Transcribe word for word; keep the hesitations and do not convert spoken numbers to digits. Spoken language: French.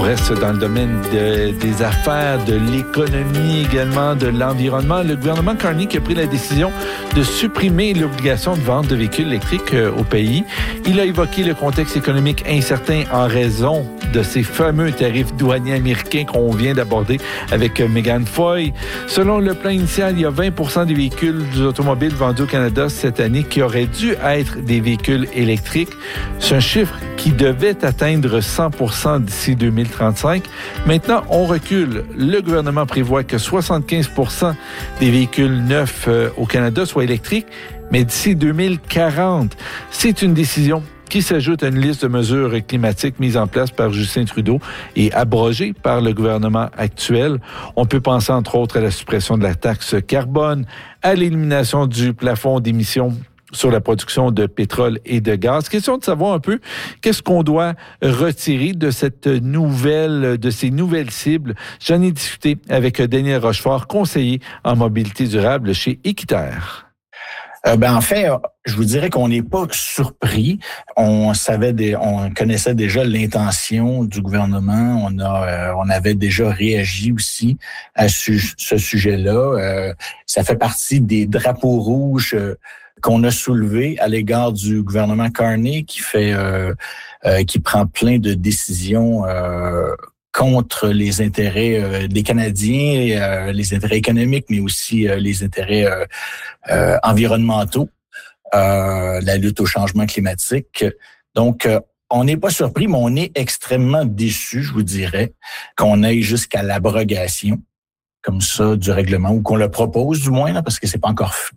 reste dans le domaine de, des affaires, de l'économie également, de l'environnement. Le gouvernement Carney qui a pris la décision de supprimer l'obligation de vente de véhicules électriques euh, au pays. Il a évoqué le contexte économique incertain en raison de ces fameux tarifs douaniers américains qu'on vient d'aborder avec euh, Megan Foy. Selon le plan initial, il y a vingt pour cent des véhicules automobiles vendus au Canada cette année qui auraient dû être des véhicules électriques. C'est un chiffre qui devait atteindre cent pour cent d'ici deux mille trente-cinq. Maintenant, on recule. Le gouvernement prévoit que soixante-quinze pour cent des véhicules neufs euh, au Canada soient électriques, mais d'ici deux mille quarante. C'est une décision qui s'ajoute à une liste de mesures climatiques mises en place par Justin Trudeau et abrogées par le gouvernement actuel. On peut penser entre autres à la suppression de la taxe carbone, à l'élimination du plafond d'émissions sur la production de pétrole et de gaz. Question de savoir un peu qu'est-ce qu'on doit retirer de cette nouvelle, de ces nouvelles cibles. J'en ai discuté avec Daniel Rochefort, conseiller en mobilité durable chez Équiterre. Euh, ben en fait, je vous dirais qu'on n'est pas surpris. On savait, des, on connaissait déjà l'intention du gouvernement. On a, euh, on avait déjà réagi aussi à su, ce sujet-là. Euh, ça fait partie des drapeaux rouges euh, qu'on a soulevés à l'égard du gouvernement Carney, qui fait, euh, euh, qui prend plein de décisions euh, contre les intérêts euh, des Canadiens, euh, les intérêts économiques, mais aussi euh, les intérêts euh, euh, environnementaux, euh, la lutte au changement climatique. Donc, euh, on n'est pas surpris, mais on est extrêmement déçus, je vous dirais, qu'on aille jusqu'à l'abrogation comme ça du règlement, ou qu'on le propose du moins, là, parce que c'est pas encore